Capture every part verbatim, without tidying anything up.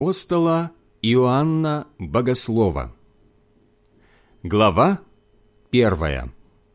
Апостола Иоанна Богослова. Глава первая.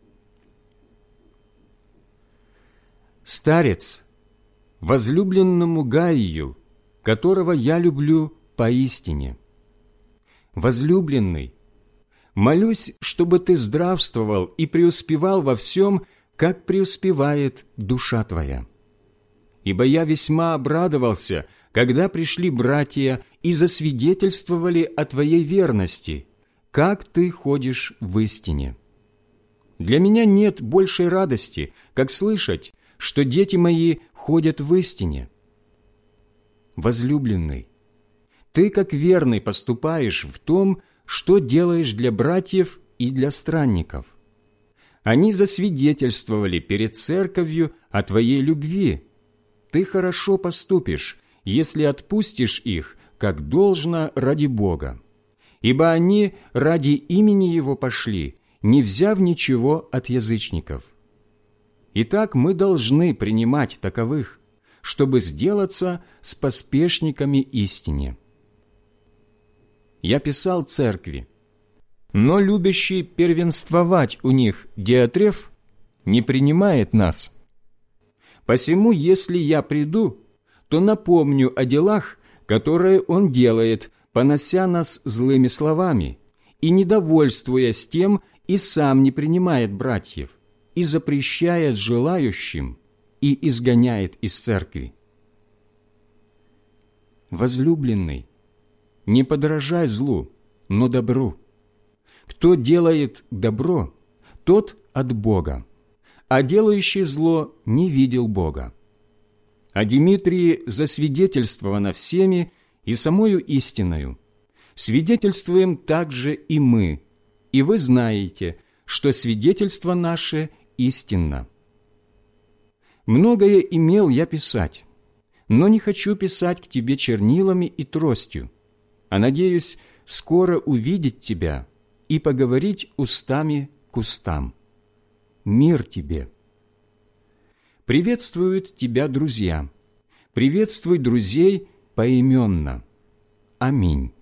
Старец, возлюбленному Гаию, которого я люблю поистине. Возлюбленный, молюсь, чтобы ты здравствовал и преуспевал во всем, как преуспевает душа твоя. Ибо я весьма обрадовался, когда пришли братья и засвидетельствовали о твоей верности, как ты ходишь в истине. Для меня нет большей радости, как слышать, что дети мои ходят в истине. Возлюбленный, ты как верный поступаешь в том, что делаешь для братьев и для странников. Они засвидетельствовали перед церковью о твоей любви. Ты хорошо поступишь, если отпустишь их, как должно ради Бога. Ибо они ради имени Его пошли, не взяв ничего от язычников. Итак, мы должны принимать таковых, чтобы сделаться с поспешниками истине. Я писал церкви, но любящий первенствовать у них Диотреф не принимает нас. Посему, если я приду, то напомню о делах, которые он делает, понося нас злыми словами, и, недовольствуясь тем, и сам не принимает братьев, и запрещает желающим, и изгоняет из церкви. Возлюбленный, не подражай злу, но добру. Кто делает добро, тот от Бога, а делающий зло не видел Бога. О Димитрии засвидетельствовано всеми и самою истиною. Свидетельствуем также и мы, и вы знаете, что свидетельство наше истинно. Многое имел я писать, но не хочу писать к тебе чернилами и тростью, а надеюсь скоро увидеть тебя и поговорить устами к устам. Мир тебе. Приветствуют тебя друзья. Приветствуй друзей поименно. Аминь.